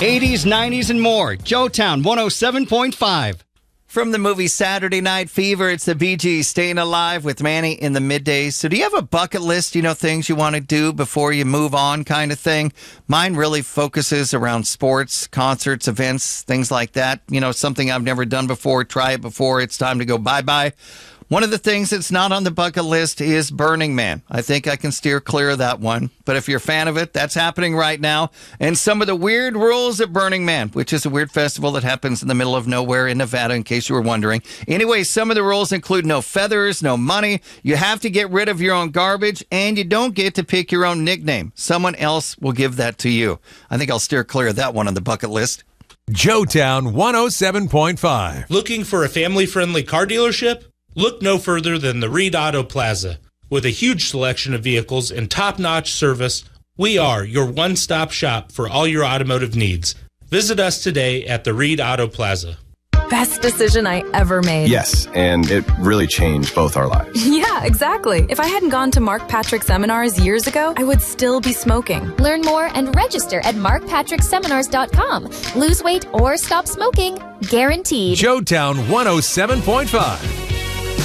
80s, 90s, and more. Joetown 107.5. From the movie Saturday Night Fever, it's the Bee Gees, Staying Alive with Manny in the middays. So do you have a bucket list, things you want to do before you move on kind of thing? Mine really focuses around sports, concerts, events, things like that. Something I've never done before, try it before it's time to go bye-bye. One of the things that's not on the bucket list is Burning Man. I think I can steer clear of that one. But if you're a fan of it, that's happening right now. And some of the weird rules at Burning Man, which is a weird festival that happens in the middle of nowhere in Nevada, in case you were wondering. Anyway, some of the rules include no feathers, no money. You have to get rid of your own garbage, and you don't get to pick your own nickname. Someone else will give that to you. I think I'll steer clear of that one on the bucket list. Joetown 107.5. Looking for a family-friendly car dealership? Look no further than the Reed Auto Plaza. With a huge selection of vehicles and top-notch service, we are your one-stop shop for all your automotive needs. Visit us today at the Reed Auto Plaza. Best decision I ever made. Yes, and it really changed both our lives. Yeah, exactly. If I hadn't gone to Mark Patrick Seminars years ago, I would still be smoking. Learn more and register at markpatrickseminars.com. Lose weight or stop smoking, guaranteed. Joetown 107.5.